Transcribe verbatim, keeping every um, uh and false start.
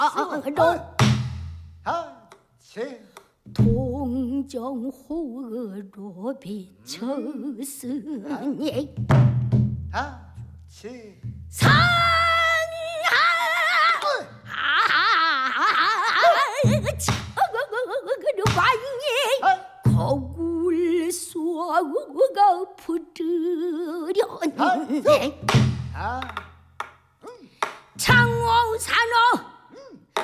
하치 동정호로 비쳤으니 하치 상하 왕이 거울 쏘가 부드렸네. 창왕산업